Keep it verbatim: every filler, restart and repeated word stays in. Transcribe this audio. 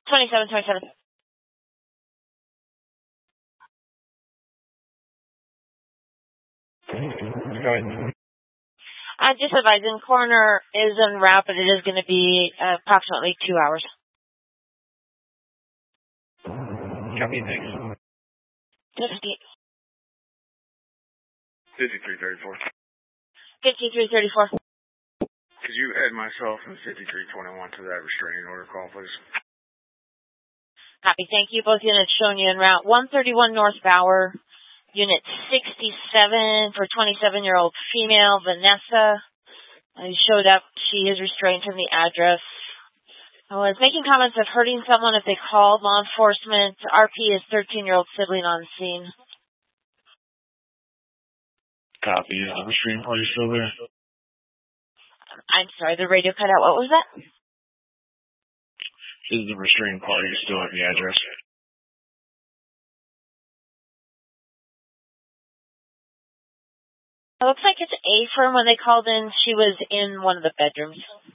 twenty-seven, twenty-seven. Go ahead. I just advising coroner is en route, but it is going to be uh, approximately two hours. Copy, thanks. Fifty. fifty-three thirty-four. Fifty-three thirty-four. Could you add myself and fifty-three twenty-one to that restraining order call, please? Copy. Thank you. Both units showing you en route. one thirty-one North Bower. Unit sixty-seven for twenty-seven-year-old female, Vanessa. Uh, showed up. She is restrained from the address. I was making comments of hurting someone if they called law enforcement. R P is thirteen-year-old sibling on scene. Copy. Is the restraining party still there? I'm sorry, the radio cut out. What was that? Is the restraining party still at the address? It looks like it's A firm. When they called in, she was in one of the bedrooms.